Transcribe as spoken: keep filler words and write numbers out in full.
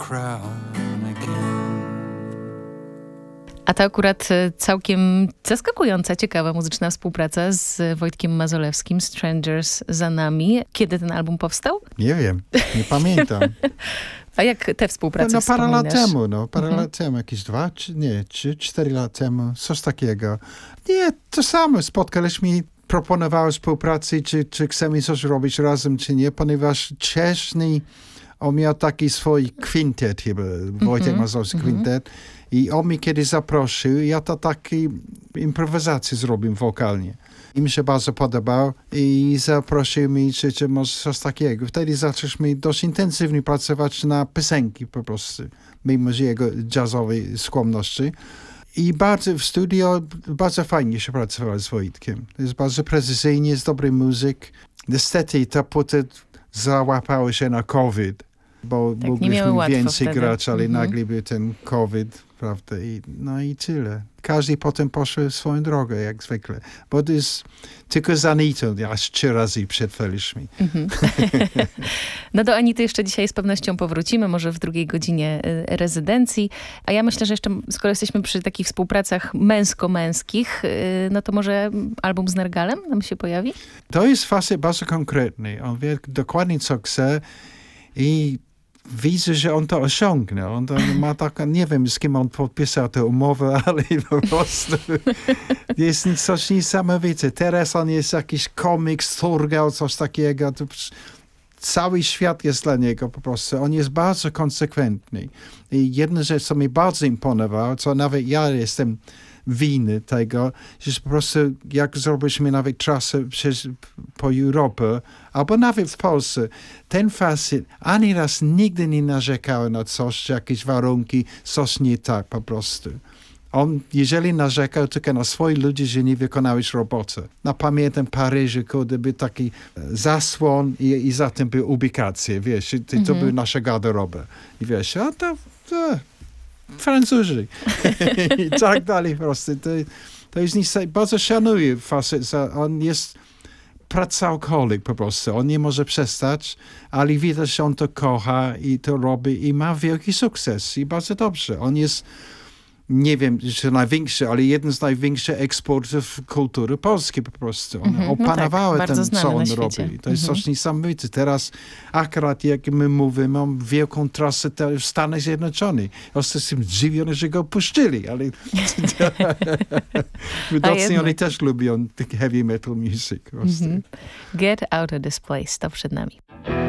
crown again. A to akurat całkiem zaskakująca, ciekawa muzyczna współpraca z Wojtkiem Mazolewskim, Strangers za nami. Kiedy ten album powstał? Nie wiem, nie pamiętam. A jak te współprace No, no parę lat wspominasz? temu, no, parę Mhm. lat temu, jakieś dwa, czy nie, trzy, cztery lat temu, coś takiego. Nie, to samo, spotkaliśmy, proponowały współpracy, czy, czy chcemy coś robić razem, czy nie, ponieważ Czesny, on miał taki swój kwintet chyba, Wojtek Mhm. Mazowski Mhm. kwintet, i on mnie kiedyś zaprosił, ja to taki improwizację zrobił wokalnie. I mi się bardzo podobał i zaprosił mnie, czy, czy może coś takiego. Wtedy zaczęliśmy dość intensywnie pracować na piosenki po prostu, mimo że jego jazzowej skłonności. I bardzo w studio bardzo fajnie się pracowało z Wojtkiem. Jest bardzo precyzyjnie, jest dobry muzyk. Niestety to potem załapało się na COVID, bo Tak, nie mogliśmy miały łatwo więcej wtedy. grać, ale Mhm. nagle był ten COVID, prawda? I, no i tyle. Każdy potem poszedł swoją drogę, jak zwykle. Bo to jest tylko z Anitą, aż trzy razy przetrwaliśmy. Mhm. No do Anity jeszcze dzisiaj z pewnością powrócimy, może w drugiej godzinie y, rezydencji. A ja myślę, że jeszcze, skoro jesteśmy przy takich współpracach męsko-męskich, y, no to może album z Nergalem nam się pojawi? To jest facet bardzo konkretny. On wie dokładnie, co chce i widzę, że on to osiągnie. On to ma taką, nie wiem, z kim on podpisał tę umowę, ale po prostu jest coś niesamowite. Teraz on jest jakiś komik, sturgał, coś takiego. To cały świat jest dla niego po prostu. On jest bardzo konsekwentny. I jedna rzecz, co mi bardzo imponowało, co nawet ja jestem winy tego, że po prostu jak zrobiliśmy nawet trasę przez, po Europie, albo nawet w Polsce, ten facet ani raz nigdy nie narzekał na coś, jakieś warunki, coś nie tak po prostu. On, jeżeli narzekał tylko na swoich ludzi, że nie wykonałeś roboty. Na pamiętam Paryżu, kiedy był taki zasłon i, i za tym był ubikacja, wiesz, i to, to Mhm. był nasza garderoba. I wiesz, a to... to Francuzi i tak dalej po prostu. To, to jest niesamowite. Bardzo szanuję facet, że on jest pracoholik po prostu. On nie może przestać, ale widać, że on to kocha i to robi i ma wielki sukces i bardzo dobrze. On jest, nie wiem, czy największy, ale jeden z największych eksportów kultury polskiej po prostu. On Mhm, no opanował tak, bardzo ten, znany co na on świecie. robi. To jest Mhm. coś niesamowite. Teraz akurat jak my mówimy, mam wielką trasę w Stanach Zjednoczonych. Jestem zdziwiony, że go puszczyli, ale widocznie jednak. oni też lubią heavy metal music. po prostu. Mhm. Get out of this place, to przed nami.